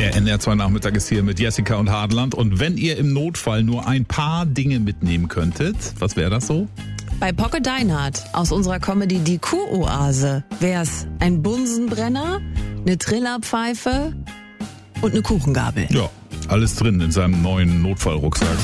Der NR2 Nachmittag ist hier mit Jessica und Hartland. Und wenn ihr im Notfall nur ein paar Dinge mitnehmen könntet, was wäre das so? Bei Pocke Deinhardt aus unserer Comedy Die Kuroase wär's ein Bunsenbrenner, eine Trillerpfeife und eine Kuchengabel. Ja, alles drin in seinem neuen Notfallrucksack.